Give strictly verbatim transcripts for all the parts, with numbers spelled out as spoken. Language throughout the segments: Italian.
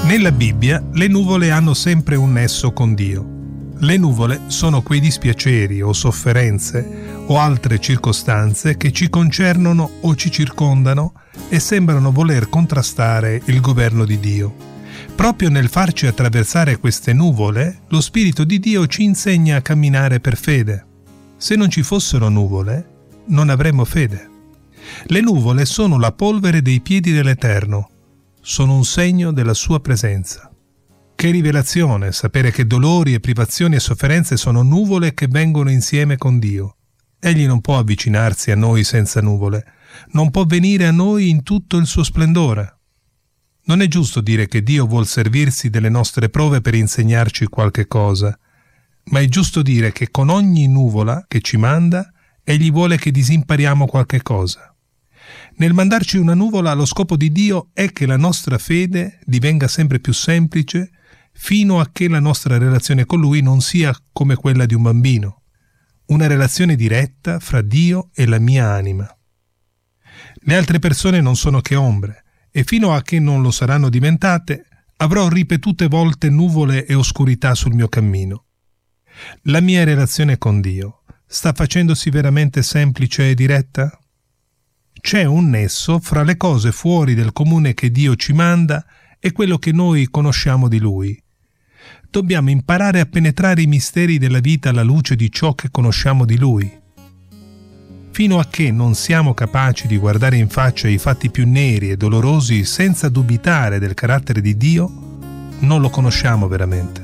Nella Bibbia le nuvole hanno sempre un nesso con Dio. Le nuvole sono quei dispiaceri o sofferenze o altre circostanze che ci concernono o ci circondano e sembrano voler contrastare il governo di Dio. Proprio nel farci attraversare queste nuvole, lo Spirito di Dio ci insegna a camminare per fede. Se non ci fossero nuvole, non avremmo fede. Le nuvole sono la polvere dei piedi dell'Eterno, sono un segno della sua presenza. Che rivelazione sapere che dolori e privazioni e sofferenze sono nuvole che vengono insieme con Dio. Egli non può avvicinarsi a noi senza nuvole, non può venire a noi in tutto il suo splendore. Non è giusto dire che Dio vuol servirsi delle nostre prove per insegnarci qualche cosa, ma è giusto dire che con ogni nuvola che ci manda, Egli vuole che disimpariamo qualche cosa. Nel mandarci una nuvola, lo scopo di Dio è che la nostra fede divenga sempre più semplice, fino a che la nostra relazione con Lui non sia come quella di un bambino, una relazione diretta fra Dio e la mia anima. Le altre persone non sono che ombre, e fino a che non lo saranno diventate, avrò ripetute volte nuvole e oscurità sul mio cammino. La mia relazione con Dio sta facendosi veramente semplice e diretta? C'è un nesso fra le cose fuori del comune che Dio ci manda e quello che noi conosciamo di Lui. Dobbiamo imparare a penetrare i misteri della vita alla luce di ciò che conosciamo di Lui. Fino a che non siamo capaci di guardare in faccia i fatti più neri e dolorosi senza dubitare del carattere di Dio, non lo conosciamo veramente.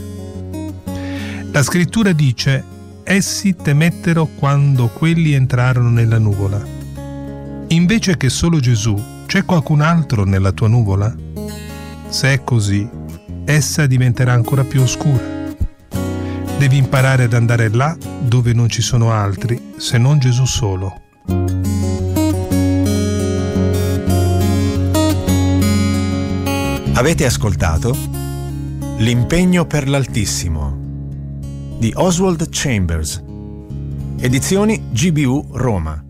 La Scrittura dice: essi temettero quando quelli entrarono nella nuvola. Invece che solo Gesù, c'è qualcun altro nella tua nuvola? Se è così, essa diventerà ancora più oscura. Devi imparare ad andare là dove non ci sono altri, se non Gesù solo. Avete ascoltato L'impegno per l'Altissimo di Oswald Chambers, edizioni G B U Roma.